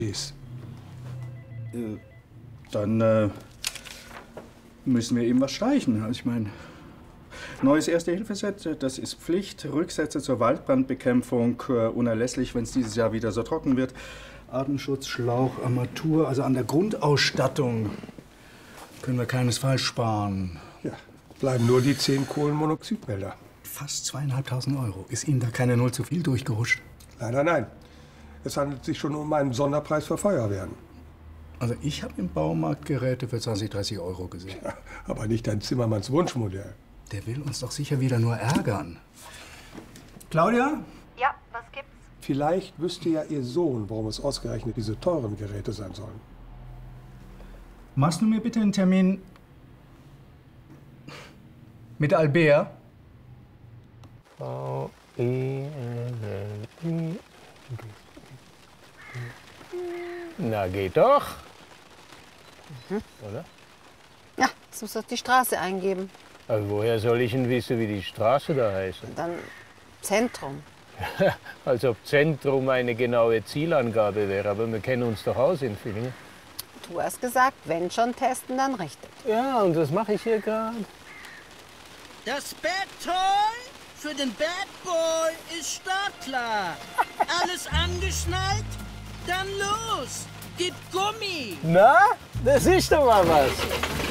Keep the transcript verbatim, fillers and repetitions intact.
ist. Äh, dann äh, müssen wir eben was streichen. Ich meine, neues Erste-Hilfe-Set, das ist Pflicht. Rücksätze zur Waldbrandbekämpfung, äh, unerlässlich, wenn es dieses Jahr wieder so trocken wird. Artenschutz, Schlauch, Armatur, also an der Grundausstattung können wir keinesfalls sparen. Ja, bleiben nur die zehn Kohlenmonoxidmelder. Fast zweieinhalbtausend Euro. Ist Ihnen da keine Null zu viel durchgerutscht? Leider nein. Es handelt sich schon um einen Sonderpreis für Feuerwehren. Also ich habe im Baumarkt Geräte für zwanzig, dreißig Euro gesehen. Ja, aber nicht ein Zimmermanns Wunschmodell. Der will uns doch sicher wieder nur ärgern. Claudia? Ja, was gibt's? Vielleicht wüsste ja Ihr Sohn, warum es ausgerechnet diese teuren Geräte sein sollen. Machst du mir bitte einen Termin mit Albert? V E L L I. Na, geht doch. Mhm. Oder? Ja, jetzt musst du die Straße eingeben. Aber woher soll ich denn wissen, wie die Straße da heißt? Dann Zentrum. Als ob Zentrum eine genaue Zielangabe wäre. Aber wir kennen uns doch aus in Villingen. Du hast gesagt, wenn schon testen, dann richtig. Ja, und das mache ich hier gerade. Das Bad Toy für den Bad Boy ist startklar. Alles angeschnallt? Dann los! Gib Gummi! Na, das ist doch mal was.